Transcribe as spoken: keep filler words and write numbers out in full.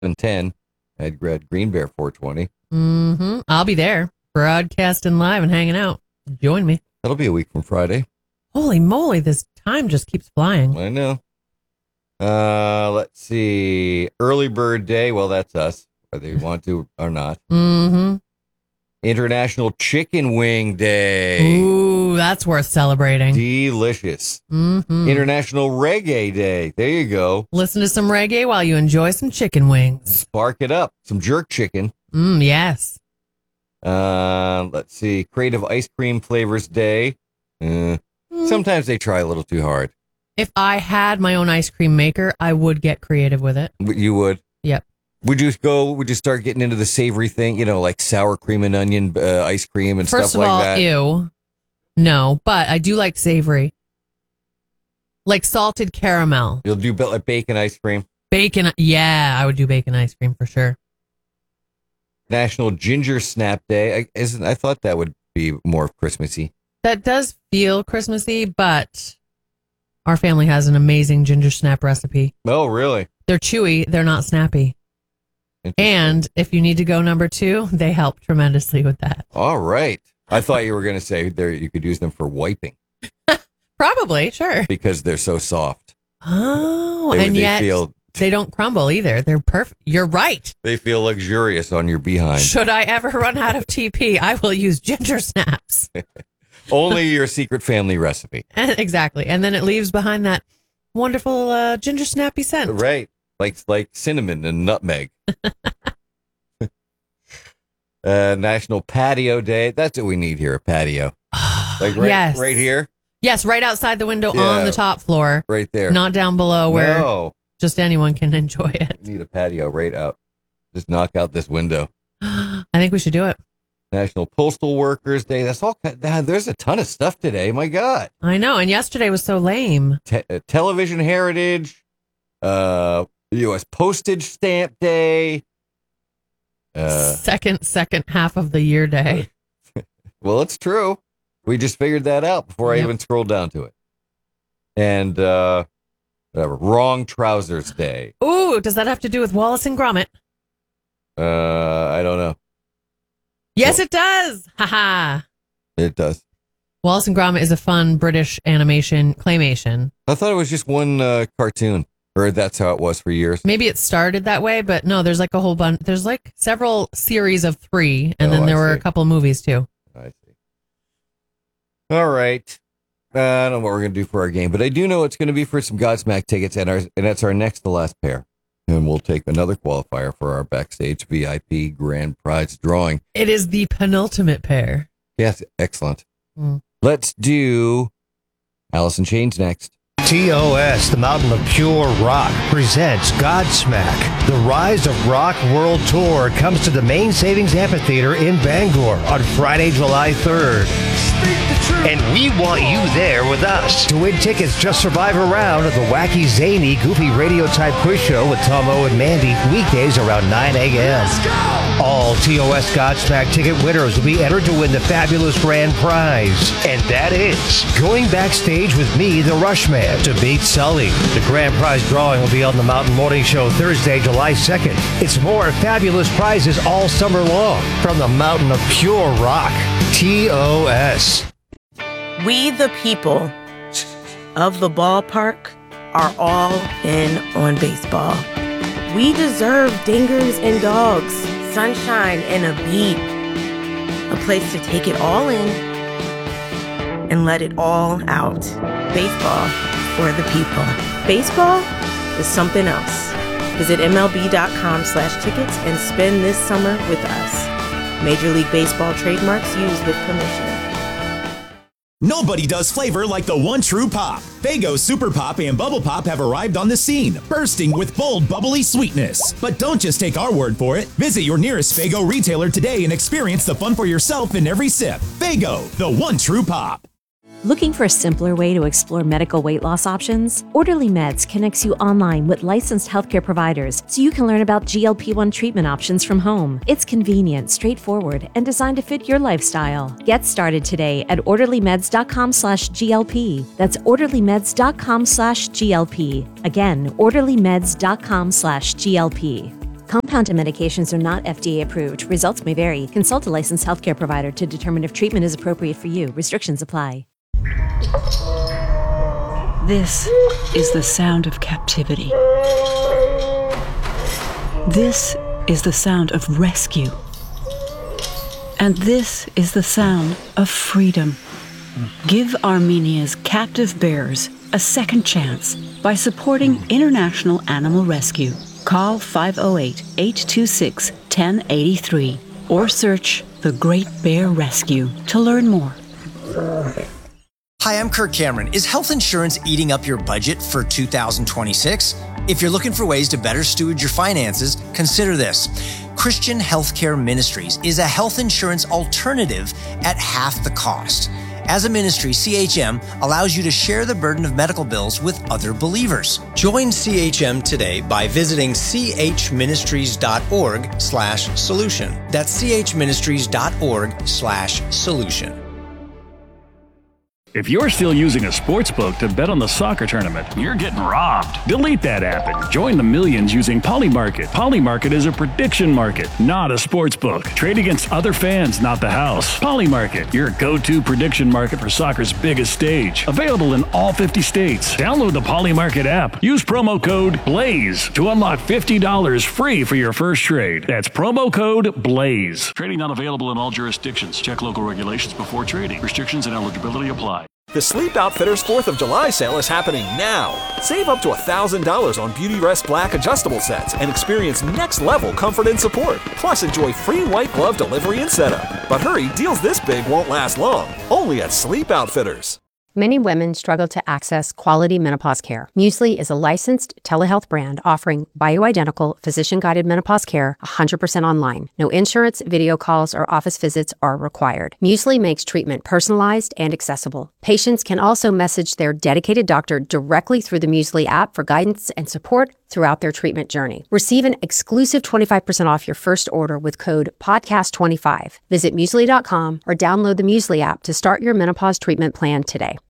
seven ten at Green Bear four twenty. Mm-hmm. I'll be there, broadcasting live and hanging out. Join me. That'll be a week from Friday. Holy moly, this time just keeps flying. I know. Uh, let's see. Early Bird Day. Well, that's us, whether you want to or not. Mm-hmm. International Chicken Wing Day. Ooh, that's worth celebrating. Delicious. Mm-hmm. International Reggae Day. There you go. Listen to some reggae while you enjoy some chicken wings. Spark it up. Some jerk chicken. Mm, yes. Uh, let's see. Creative Ice Cream Flavors Day. Uh, Mm. Sometimes they try a little too hard. If I had my own ice cream maker, I would get creative with it. You would? Yep. Would you go, would you start getting into the savory thing? You know, like sour cream and onion uh, ice cream and First stuff like all, that? ew. No, but I do like savory. Like salted caramel. You'll do like bacon ice cream? Bacon. Yeah, I would do bacon ice cream for sure. National Ginger Snap Day. I, isn't, I thought that would be more Christmassy. That does feel Christmassy, but our family has an amazing ginger snap recipe. Oh, really? They're chewy. They're not snappy. And if you need to go number two, they help tremendously with that. All right. I thought you were going to say there you could use them for wiping. Probably, sure. Because they're so soft. Oh, they, and they yet feel, they don't crumble either. They're perfect. You're right. They feel luxurious on your behind. Should I ever run out of T P, I will use ginger snaps. Only your secret family recipe. Exactly. And then it leaves behind that wonderful uh, ginger snappy scent. Right. Like like cinnamon and nutmeg. uh, National Patio Day. That's what we need here, a patio. Like right, yes. right here? Yes, right outside the window Yeah. on the top floor. Right there. Not down below where No. just anyone can enjoy it. We need a patio right out. Just knock out this window. I think we should do it. National Postal Workers Day. That's all. There's a ton of stuff today. My God. I know. And yesterday was so lame. Te- uh, Television Heritage. Uh, U S Postage Stamp Day. Uh, second, second half of the year day. Well, it's true. We just figured that out before Yep. I even scrolled down to it. And uh, whatever. Wrong Trousers Day. Ooh, does that have to do with Wallace and Gromit? Uh, I don't know. Yes, it does. Haha. It does. Wallace and Gromit is a fun British animation claymation. I thought it was just one uh, cartoon, or that's how it was for years. Maybe it started that way, but no, there's like a whole bunch. There's like several series of three, and Oh, then there I were see. a couple movies too. I see. All right. Uh, I don't know what we're going to do for our game, but I do know it's going to be for some Godsmack tickets, and, our, and that's our next to last pair. And we'll take another qualifier for our backstage V I P grand prize drawing. It is the penultimate pair. Yes, excellent. Mm. Let's do Alice in Chains next. T O S, the Mountain of Pure Rock, presents Godsmack. The Rise of Rock World Tour comes to the Main Savings Amphitheater in Bangor on Friday, July third. And we want you there with us. To win tickets, just survive a round of the wacky, zany, goofy radio type quiz show with Tom O and Mandy, weekdays around nine a.m. All T O S Godsmack ticket winners will be entered to win the fabulous grand prize. And that is going backstage with me, the Rushman, to beat Sully. The grand prize drawing will be on the Mountain Morning Show Thursday, July second. It's more fabulous prizes all summer long from the Mountain of Pure Rock, T O S. We, the people of the ballpark, are all in on baseball. We deserve dingers and dogs, sunshine and a beat, a place to take it all in and let it all out. Baseball for the people. Baseball is something else. Visit MLB.com slash tickets and spend this summer with us. Major League Baseball trademarks used with permission. Nobody does flavor like the one true pop. Faygo Super Pop and Bubble Pop have arrived on the scene, bursting with bold, bubbly sweetness. But don't just take our word for it. Visit your nearest Faygo retailer today and experience the fun for yourself in every sip. Faygo, the one true pop. Looking for a simpler way to explore medical weight loss options? Orderly Meds connects you online with licensed healthcare providers so you can learn about G L P one treatment options from home. It's convenient, straightforward, and designed to fit your lifestyle. Get started today at orderlymeds.com slash GLP. That's orderlymeds.com slash GLP. Again, orderlymeds.com slash GLP. Compounded medications are not F D A approved. Results may vary. Consult a licensed healthcare provider to determine if treatment is appropriate for you. Restrictions apply. This is the sound of captivity. This is the sound of rescue. And this is the sound of freedom. Give Armenia's captive bears a second chance by supporting International Animal Rescue. Call five oh eight, eight two six, one oh eight three or search The Great Bear Rescue to learn more. Hi, I'm Kirk Cameron. Is health insurance eating up your budget for two thousand twenty-six? If you're looking for ways to better steward your finances, consider this. Christian Healthcare Ministries is a health insurance alternative at half the cost. As a ministry, C H M allows you to share the burden of medical bills with other believers. Join C H M today by visiting chministries.org slash solution. That's chministries.org slash solution. If you're still using a sportsbook to bet on the soccer tournament, you're getting robbed. Delete that app and join the millions using Polymarket. Polymarket is a prediction market, not a sportsbook. Trade against other fans, not the house. Polymarket, your go-to prediction market for soccer's biggest stage. Available in all fifty states. Download the Polymarket app. Use promo code BLAZE to unlock fifty dollars free for your first trade. That's promo code BLAZE. Trading not available in all jurisdictions. Check local regulations before trading. Restrictions and eligibility apply. The Sleep Outfitters fourth of July sale is happening now. Save up to one thousand dollars on Beauty Rest Black adjustable sets and experience next-level comfort and support. Plus, enjoy free white glove delivery and setup. But hurry, deals this big won't last long. Only at Sleep Outfitters. Many women struggle to access quality menopause care. Muesli is a licensed telehealth brand offering bioidentical, physician-guided menopause care one hundred percent online. No insurance, video calls, or office visits are required. Muesli makes treatment personalized and accessible. Patients can also message their dedicated doctor directly through the Muesli app for guidance and support throughout their treatment journey. Receive an exclusive twenty-five percent off your first order with code podcast twenty-five. Visit muesli dot com or download the Muesli app to start your menopause treatment plan today.